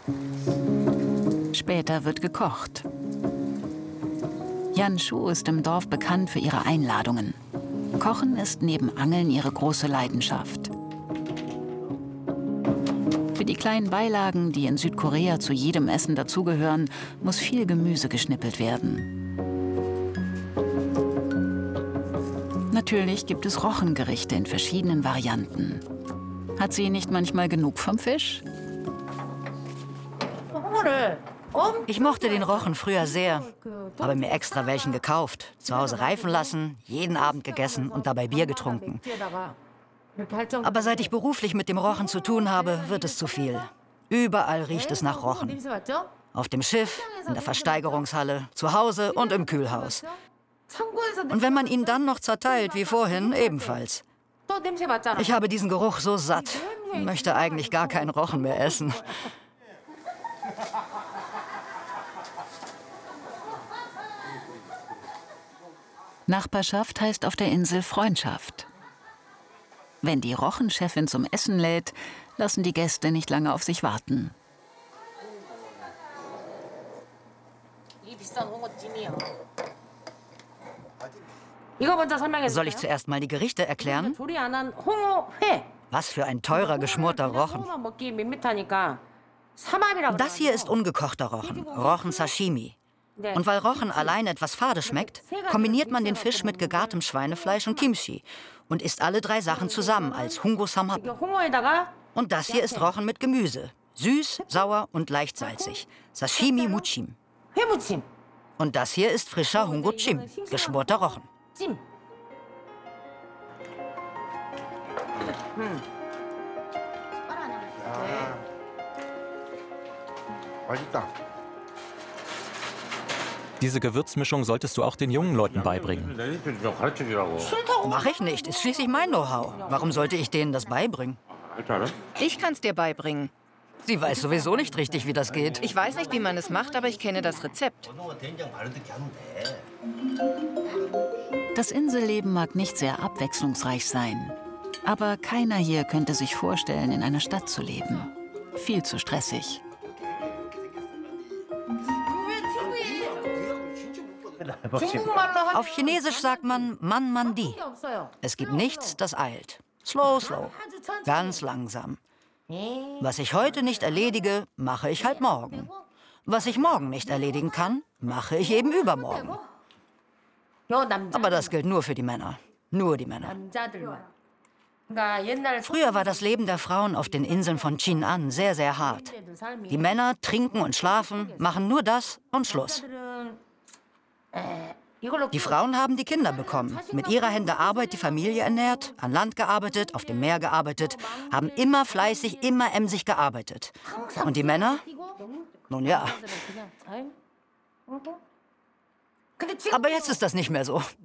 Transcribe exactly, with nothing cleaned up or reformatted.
Später wird gekocht. Jan Schu ist im Dorf bekannt für ihre Einladungen. Kochen ist neben Angeln ihre große Leidenschaft. Für die kleinen Beilagen, die in Südkorea zu jedem Essen dazugehören, muss viel Gemüse geschnippelt werden. Natürlich gibt es Rochengerichte in verschiedenen Varianten. Hat sie nicht manchmal genug vom Fisch? Ich mochte den Rochen früher sehr, habe mir extra welchen gekauft, zu Hause reifen lassen, jeden Abend gegessen und dabei Bier getrunken. Aber seit ich beruflich mit dem Rochen zu tun habe, wird es zu viel. Überall riecht es nach Rochen. Auf dem Schiff, in der Versteigerungshalle, zu Hause und im Kühlhaus. Und wenn man ihn dann noch zerteilt, wie vorhin, ebenfalls. Ich habe diesen Geruch so satt, möchte eigentlich gar keinen Rochen mehr essen. Nachbarschaft heißt auf der Insel Freundschaft. Wenn die Rochenchefin zum Essen lädt, lassen die Gäste nicht lange auf sich warten. Soll ich zuerst mal die Gerichte erklären? Was für ein teurer, geschmorter Rochen. Das hier ist ungekochter Rochen, Rochen Sashimi. Und weil Rochen allein etwas fade schmeckt, kombiniert man den Fisch mit gegartem Schweinefleisch und Kimchi und isst alle drei Sachen zusammen als Hungo Samhap. Und das hier ist Rochen mit Gemüse. Süß, sauer und leicht salzig. Sashimi Muchim. Und das hier ist frischer Hungo Chim, geschmorter Rochen. Diese Gewürzmischung solltest du auch den jungen Leuten beibringen. Mach ich nicht, ist schließlich mein Know-how. Warum sollte ich denen das beibringen? Ich kann's dir beibringen. Sie weiß sowieso nicht richtig, wie das geht. Ich weiß nicht, wie man es macht, aber ich kenne das Rezept. Das Inselleben mag nicht sehr abwechslungsreich sein. Aber keiner hier könnte sich vorstellen, in einer Stadt zu leben. Viel zu stressig. Auf Chinesisch sagt man Man Man Di. Es gibt nichts, das eilt. Slow, slow. Ganz langsam. Was ich heute nicht erledige, mache ich halt morgen. Was ich morgen nicht erledigen kann, mache ich eben übermorgen. Aber das gilt nur für die Männer. Nur die Männer. Früher war das Leben der Frauen auf den Inseln von Chin'an sehr, sehr hart. Die Männer trinken und schlafen, machen nur das und Schluss. Die Frauen haben die Kinder bekommen, mit ihrer Hände Arbeit die Familie ernährt, an Land gearbeitet, auf dem Meer gearbeitet, haben immer fleißig, immer emsig gearbeitet. Und die Männer? Nun ja. Aber jetzt ist das nicht mehr so.